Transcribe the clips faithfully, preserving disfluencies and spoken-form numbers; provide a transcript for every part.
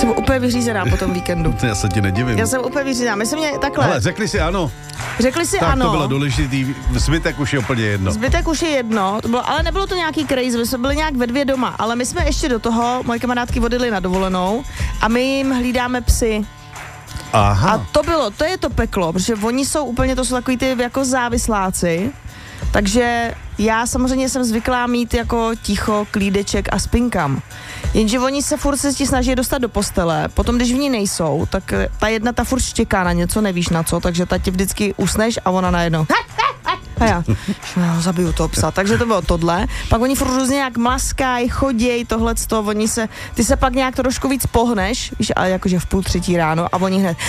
Jsem úplně vyřízená po tom víkendu. Já se ti nedivím. Já jsem úplně vyřízená. My jsme mě takhle... Ale řekli si ano. Řekli si tak ano. Tak to bylo důležitý. Zbytek už je úplně jedno. Zbytek už je jedno. To bylo, ale nebylo to nějaký crazy. My jsme byli nějak ve dvě doma. Ale my jsme ještě do toho, moje kamarádky odjeli na dovolenou a my jim hlídáme psy. Aha. A to bylo, to je to peklo, protože oni jsou úplně, to jsou takový ty jako závisláci. Takže já samozřejmě jsem zvyklá mít jako ticho, klídeček a spinkám. Jenže oni se furt se ti snaží dostat do postele, potom když v ní nejsou, tak ta jedna ta furt štěká na něco, nevíš na co, takže ta ti vždycky usneš a ona najednou a já, já zabiju toho psa, takže to bylo tohle. Pak oni furt různě nějak mlaskají, chodějí, tohleto, oni se, ty se pak nějak trošku víc pohneš, víš, ale jakože v půl třetí ráno a oni hned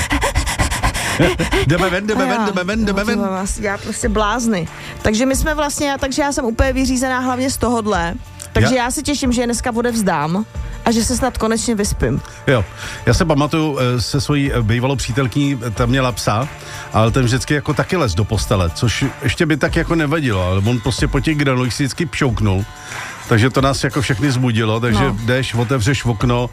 jdeme ven, jdeme ven, jdeme ven, jdeme ven. Já prostě blázny. Takže my jsme vlastně, takže já jsem úplně vyřízená hlavně z tohodle. Takže já, já se těším, že je dneska odevzdám a že se snad konečně vyspím. Jo, já se pamatuju se svojí bývalou přítelkyní, ta měla psa, ale ten vždycky jako taky les do postele, což ještě by tak jako nevadilo, ale on prostě po těch granulích si vždycky pšouknul, takže to nás jako všechny zbudilo, takže no. jdeš, otevřeš okno,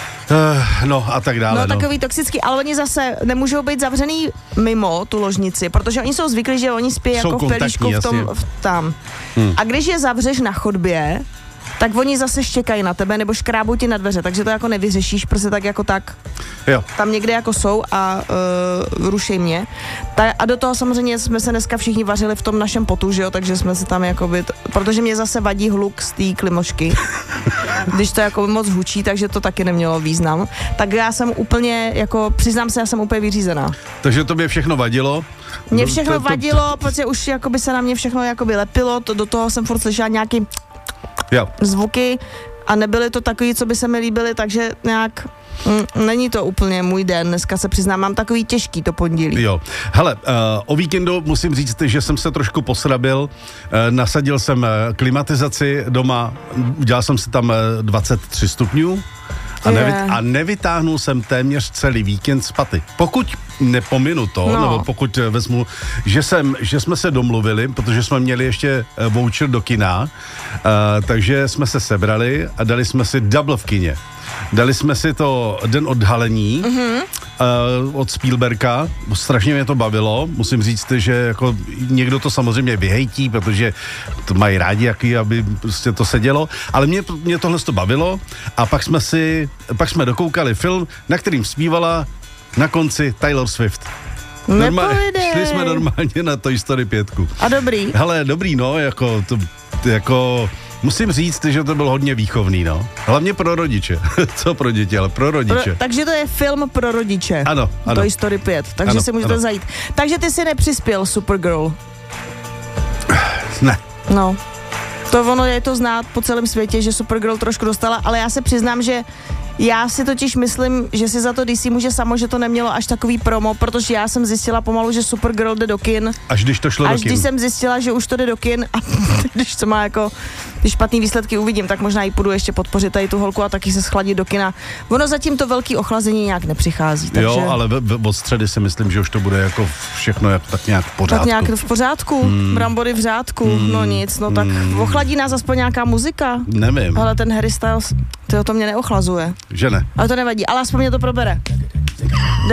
Uh, no a tak dále. No, no takový toxický, ale oni zase nemůžou být zavřený mimo tu ložnici, protože oni jsou zvyklí, že oni spí jsou jako v pelíšku v tom, v, tam. Hmm. A když je zavřeš na chodbě, tak oni zase štěkají na tebe nebo škrábou ti na dveře, takže to jako nevyřešíš, prostě tak jako tak. Jo. Tam někde jako jsou a uh, rušej mě. Ta, a do toho samozřejmě jsme se dneska všichni vařili v tom našem potu, že jo, takže jsme se tam jako by, protože mě zase vadí hluk z té klimošky. Když to jako moc hučí, takže to taky nemělo význam. Tak já jsem úplně, jako přiznám se, já jsem úplně vyřízená. Takže to by všechno vadilo? Mně všechno to, to, vadilo, to... protože už jakoby se na mě všechno jakoby lepilo, to, do toho jsem furt slyšela nějaký jo. zvuky a nebyly to takový, co by se mi líbily, takže nějak mm, není to úplně můj den, dneska se přiznám, mám takový těžký to pondělí. Jo, hele, uh, o víkendu musím říct, že jsem se trošku posrabil, uh, nasadil jsem uh, klimatizaci doma, udělal jsem si tam uh, dvacet tři stupňů a, nevy, a nevytáhnul jsem téměř celý víkend z paty. Pokud nepominu to, no. nebo pokud vezmu, že, jsem, že jsme se domluvili, protože jsme měli ještě voucher do kina, uh, takže jsme se sebrali a dali jsme si double v kině. Dali jsme si to Den odhalení mm-hmm. uh, od Spielberga, strašně mě to bavilo, musím říct, že jako někdo to samozřejmě vyhejtí, protože to mají rádi, jaký, aby prostě to sedělo, ale mě, mě tohle to bavilo a pak jsme si, pak jsme dokoukali film, na kterým zpívala na konci Taylor Swift. Normálně, šli jsme normálně na Toy Story pět. A dobrý? Hele, dobrý, no, jako to, jako musím říct, že to bylo hodně výchovný, no. Hlavně pro rodiče. Co pro děti, ale pro rodiče. Pro, takže to je film pro rodiče. Ano, ano. Toy Story pět, takže ano, si můžete ano. zajít. Takže ty si nepřispěl Supergirl. Ne. No. To ono je to znát po celém světě, že Supergirl trošku dostala, ale já se přiznám, že já si totiž myslím, že si za to D C může samo, že to nemělo až takový promo, protože já jsem zjistila pomalu, že Supergirl jde do kin. Až když to šlo až do kin. Až když jsem zjistila, že už to jde do kin a když to má jako, když špatný výsledky uvidím, tak možná jí půjdu ještě podpořit tady tu holku a taky se schladit do kina. Ono zatím to velký ochlazení nějak nepřichází. Takže... Jo, ale v, v, od středy si myslím, že už to bude jako všechno jak, tak nějak v pořádku. Tak nějak v pořádku, hmm. brambory v řádku, hmm. no nic, no tak hmm. ochladí nás aspoň nějaká muzika. Nevím. Ale ten Harry Styles, tyjo, to mě neochlazuje. Že ne. Ale to nevadí, ale aspoň mě to probere.